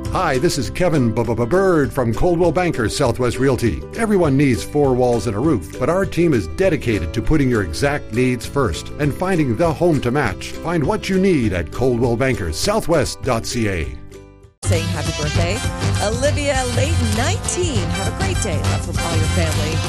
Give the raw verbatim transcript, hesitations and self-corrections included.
Hi, this is Kevin Bird from Coldwell Banker Southwest Realty. Everyone needs four walls and a roof, but our team is dedicated to putting your exact needs first and finding the home to match. Find what you need at coldwell banker southwest dot c a. Saying happy birthday, Olivia Layton, nineteen. Have a great day. Love from all your family.